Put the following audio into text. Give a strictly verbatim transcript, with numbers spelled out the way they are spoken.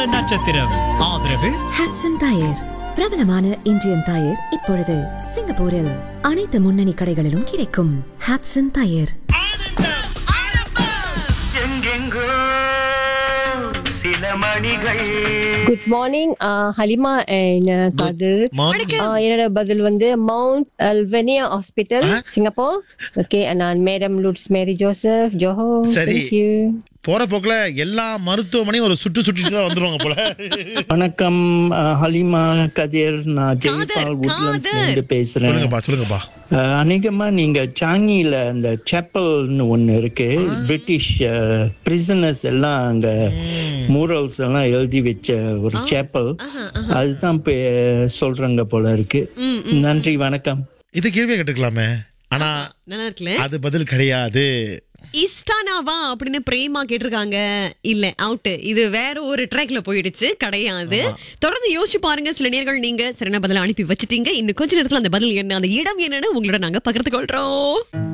நட்சத்திரம். ஆதரவு ஹட்சன் டயர், பிரபலமான இந்தியன் டயர். இப்பொழுது சிங்கப்பூரில் அனைத்து முன்னணி கடைகளிலும் கிடைக்கும். Hatsun tyre. Good morning Halima and கதிர். என்னோட பதில் வந்து மவுண்ட் அல்வெனியா ஹாஸ்பிட்டல், சிங்கப்பூர். ஓகே, நான் மேடம் லுட்ஸ் மேரி ஜோசப் ஜோஹோ. சரி. Thank you. போற போக்குல எல்லா மருத்துவமனையும் ஒரு சுட்டு சுட்டிட்டு தான் வந்துருவாங்க போல. வணக்கம் அஹ், ஹலிமா, கதிர். நான் ஜெய்பால் வுட்லண்ட்ஸ்ல இருந்து பேசுறேன். சொல்லுங்கப்பா சொல்லுங்கப்பா. அஹ், அநேகமா நீங்க சாங்கில அந்த சேப்பல்னு ஒண்ணு இருக்கு. பிரிட்டிஷ் பிரிசனர்ஸ் எல்லாம் அங்க மூரல்ஸ் எல்லாம் எழுதி வச்ச ஒரு சேப்பல். அதுதான் பே- சொல்றாங்க போல இருக்கு. நன்றி, வணக்கம். இது கேள்வியை கேட்டுக்கலாமே, ஆனா நல்லா இருக்குல்ல. அது பதில் கிடையாது. இஸ்டானாவா அப்படின்னு பிரேமா கேட்டிருக்காங்க. இல்ல, அவுட். இது வேற ஒரு ட்ராக்ல போயிடுச்சு, கிடையாது. தொடர்ந்து யோசிச்சு பாருங்க. சில நேர்கள் நீங்க சரியான பதில அனுப்பி வச்சிட்டீங்க. இன்னும் கொஞ்ச நேரத்துல அந்த பதில் என்ன, அந்த இடம் என்னன்னு உங்களோட நாங்க பகிர்ந்து கொள்றோம்.